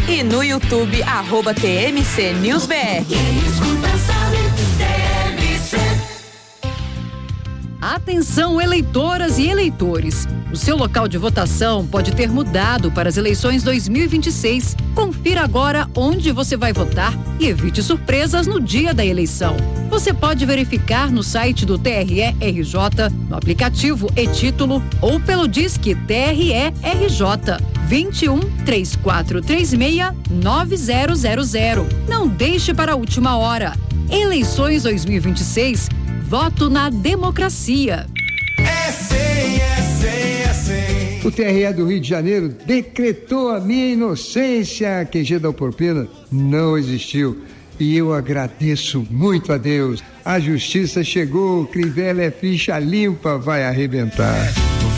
e no YouTube @TMC News BR. Atenção, eleitoras e eleitores. O seu local de votação pode ter mudado para as eleições 2026. Confira agora onde você vai votar e evite surpresas no dia da eleição. Você pode verificar no site do TRE-RJ, no aplicativo e-Título ou pelo Disque TRE-RJ 21-3436-9000. Não deixe para a última hora. Eleições 2026. Voto na democracia. É 100, é 100, é 100. O TRE do Rio de Janeiro decretou a minha inocência. QG da Porpena não existiu. E eu agradeço muito a Deus. A justiça chegou, Crivella é ficha limpa, vai arrebentar.